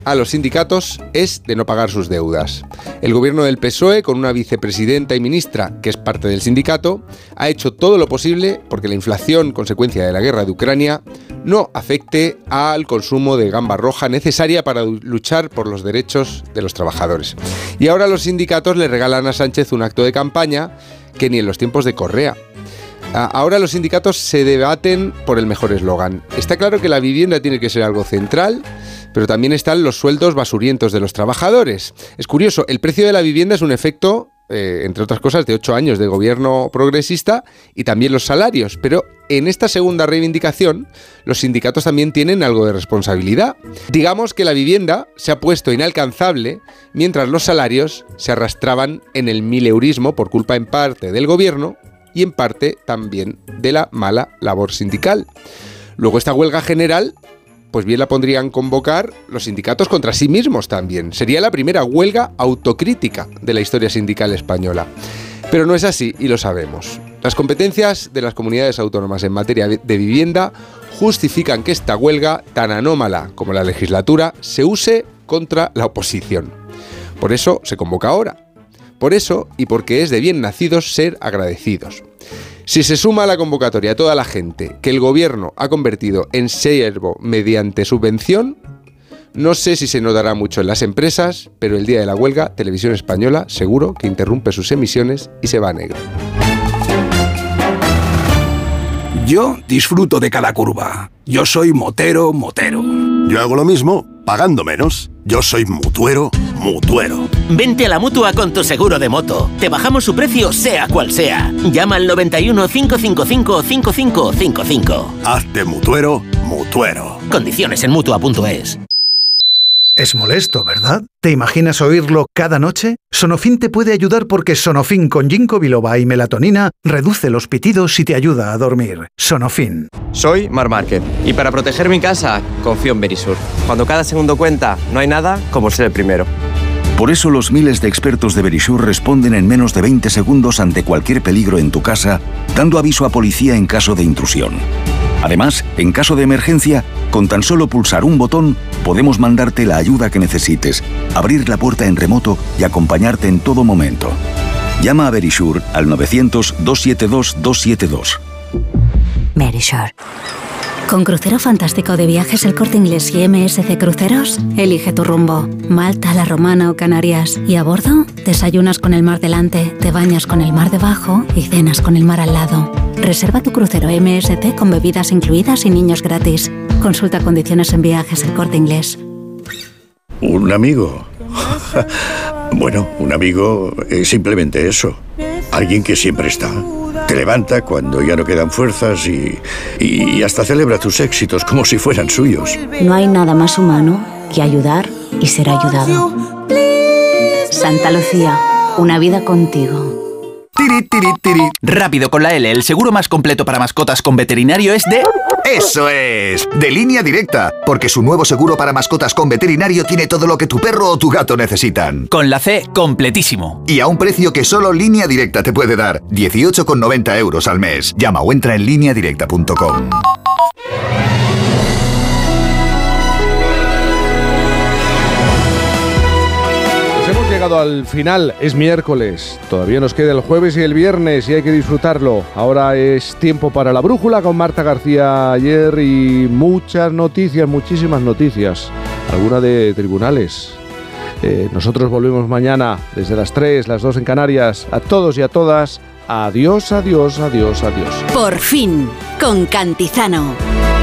a los sindicatos es de no pagar sus deudas. El gobierno del PSOE, con una vicepresidenta y ministra que es parte del sindicato, ha hecho todo lo posible porque la inflación, consecuencia de la guerra de Ucrania, no afecte al consumo de gamba roja necesaria para luchar por los derechos de los trabajadores. Y ahora los sindicatos le regalan a Sánchez un acto de campaña que ni en los tiempos de Correa. Ahora los sindicatos se debaten por el mejor eslogan. Está claro que la vivienda tiene que ser algo central, pero también están los sueldos basurientos de los trabajadores. Es curioso, el precio de la vivienda es un efecto, entre otras cosas, de 8 años de gobierno progresista y también los salarios. Pero en esta segunda reivindicación, los sindicatos también tienen algo de responsabilidad. Digamos que la vivienda se ha puesto inalcanzable mientras los salarios se arrastraban en el mileurismo por culpa en parte del gobierno y en parte también de la mala labor sindical. Luego esta huelga general, pues bien la podrían convocar los sindicatos contra sí mismos también. Sería la primera huelga autocrítica de la historia sindical española. Pero no es así y lo sabemos. Las competencias de las comunidades autónomas en materia de vivienda justifican que esta huelga, tan anómala como la legislatura, se use contra la oposición. Por eso se convoca ahora. Por eso, y porque es de bien nacidos ser agradecidos. Si se suma a la convocatoria toda la gente que el gobierno ha convertido en siervo mediante subvención, no sé si se notará mucho en las empresas, pero el día de la huelga, Televisión Española seguro que interrumpe sus emisiones y se va a negro. Yo disfruto de cada curva. Yo soy motero. Yo hago lo mismo, pagando menos. Yo soy mutuero. Vente a la Mutua con tu seguro de moto. Te bajamos su precio sea cual sea. Llama al 91 555 5555. Hazte mutuero. Condiciones en Mutua.es. Es molesto, ¿verdad? ¿Te imaginas oírlo cada noche? Sonofin te puede ayudar porque Sonofin con ginkgo biloba y melatonina reduce los pitidos y te ayuda a dormir. Sonofin. Soy Marc Márquez y para proteger mi casa confío en Verisur. Cuando cada segundo cuenta, no hay nada como ser el primero. Por eso los miles de expertos de Verisur responden en menos de 20 segundos ante cualquier peligro en tu casa, dando aviso a policía en caso de intrusión. Además, en caso de emergencia, con tan solo pulsar un botón, podemos mandarte la ayuda que necesites, abrir la puerta en remoto y acompañarte en todo momento. Llama a Verisur al 900-272-272. Verisur. Con Crucero Fantástico de Viajes El Corte Inglés y MSC Cruceros, elige tu rumbo. Malta, La Romana o Canarias. Y a bordo, desayunas con el mar delante, te bañas con el mar debajo y cenas con el mar al lado. Reserva tu crucero MSC con bebidas incluidas y niños gratis. Consulta condiciones en Viajes El Corte Inglés. ¿Un amigo? Bueno, un amigo es simplemente eso. Alguien que siempre está. Te levanta cuando ya no quedan fuerzas y hasta celebra tus éxitos como si fueran suyos. No hay nada más humano que ayudar y ser ayudado. Santa Lucía, una vida contigo. Rápido con la L, el seguro más completo para mascotas con veterinario es de... ¡Eso es! De Línea Directa, porque su nuevo seguro para mascotas con veterinario tiene todo lo que tu perro o tu gato necesitan. Con la C, completísimo. Y a un precio que solo Línea Directa te puede dar, 18,90 € al mes. Llama o entra en lineadirecta.com. Llegado al final, es miércoles, todavía nos queda el jueves y el viernes y hay que disfrutarlo. Ahora es tiempo para la brújula con Marta García ayer y muchas noticias, muchísimas noticias, alguna de tribunales. Nosotros volvemos mañana desde las 3, las 2 en Canarias. A todos y a todas, adiós, adiós, adiós, adiós. Por fin, con Cantizano.